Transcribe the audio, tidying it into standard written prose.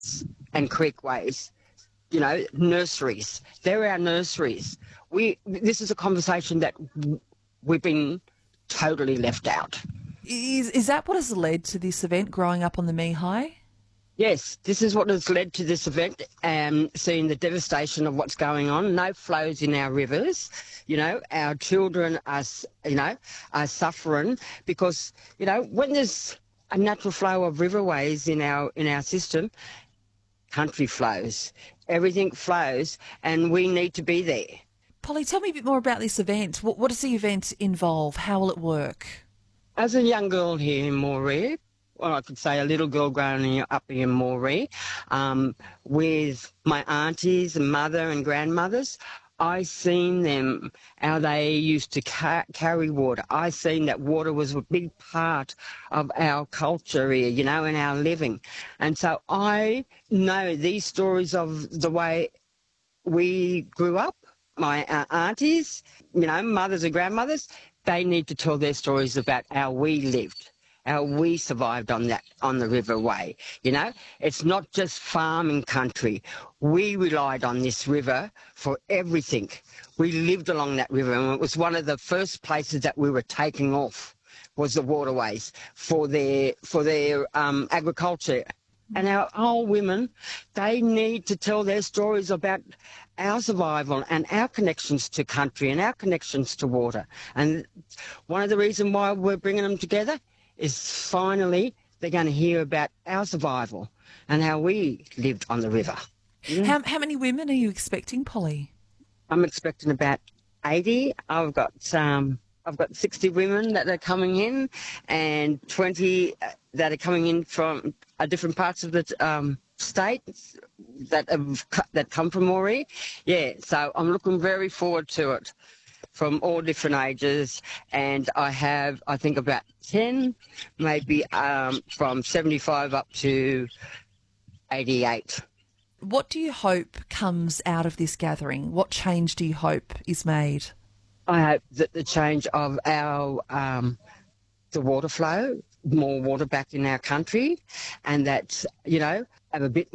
and creekways, nurseries. They're our nurseries. This is a conversation that we've been totally left out. Is that what has led to this event, growing up on the Mihai? Yes, this is what has led to this event, seeing the devastation of what's going on. No flows in our rivers. Our children are suffering because, when there's a natural flow of riverways in our system, country flows, everything flows, and we need to be there. Polly, tell me a bit more about this event. What does the event involve? How will it work? As a young girl here in Moree, well, I could say a little girl growing up in Moree, with my aunties and mother and grandmothers, I seen them, how they used to carry water. I seen that water was a big part of our culture here, and our living. And so I know these stories of the way we grew up, my aunties, mothers and grandmothers, they need to tell their stories about how we lived, how we survived on the riverway. It's not just farming country. We relied on this river for everything. We lived along that river, and it was one of the first places that we were taking off was the waterways for their agriculture. And our old women, they need to tell their stories about our survival and our connections to country and our connections to water. And one of the reasons why we're bringing them together is finally they're going to hear about our survival and how we lived on the river. How many women are you expecting, Polly? I'm expecting about 80. I've got 60 women that are coming in and 20 that are coming in from different parts of the state that come from Moree. Yeah, so I'm looking very forward to it, from all different ages, and I think about 10, maybe from 75 up to 88. What do you hope comes out of this gathering? What change do you hope is made? I hope that the change of our the water flow, more water back in our country, and that have a bit